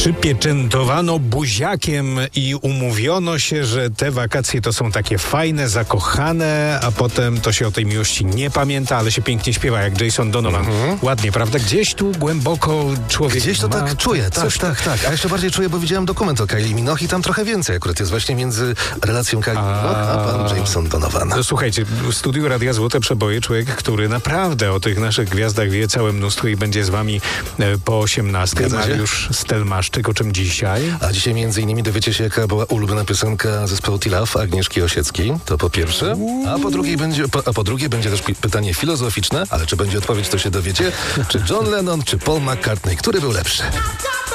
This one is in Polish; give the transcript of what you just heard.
Przypieczętowano buziakiem i umówiono się, że te wakacje to są takie fajne, zakochane, a potem to się o tej miłości nie pamięta, ale się pięknie śpiewa, jak Jason Donovan. Ładnie, prawda? Gdzieś tu głęboko człowiek Gdzieś to ma tak czuję, coś tak. A jeszcze bardziej czuję, bo widziałem dokument o Kylie Minogue i tam trochę więcej akurat jest właśnie między relacją Kylie Minogue a pan Jason Donovan. No, słuchajcie, w studiu Radia Złote Przeboje człowiek, który naprawdę o tych naszych gwiazdach wie całe mnóstwo i będzie z wami po 18. Mariusz Stelmaszczyk, o czym dzisiaj? A dzisiaj między innymi dowiecie się, jaka była ulubiona piosenka zespołu T-Love Agnieszki Osieckiej. To po pierwsze. A po drugie będzie też pytanie filozoficzne, ale czy będzie odpowiedź, to się dowiecie. Czy John Lennon, czy Paul McCartney, który był lepszy?